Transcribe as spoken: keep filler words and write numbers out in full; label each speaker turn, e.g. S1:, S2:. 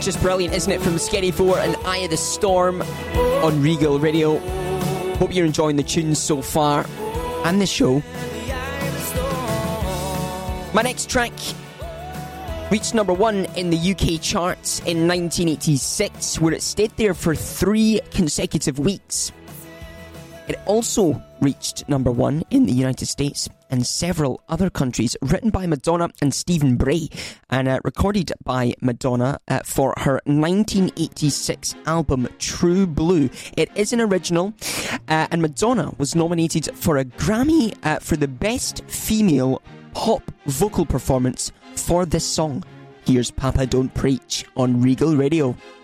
S1: Just brilliant, isn't it? From Scary Four and Eye of the Storm on Regal Radio. Hope you're enjoying the tunes so far and the show. My next track reached number one in the U K charts in nineteen eighty-six, where it stayed there for three consecutive weeks. It also reached number one in the United States and several other countries, written by Madonna and Stephen Bray, and uh, recorded by Madonna uh, for her nineteen eighty-six album True Blue. It is an original, uh, and Madonna was nominated for a Grammy uh, for the Best Female Pop Vocal Performance for this song. Here's Papa Don't Preach on Regal Radio.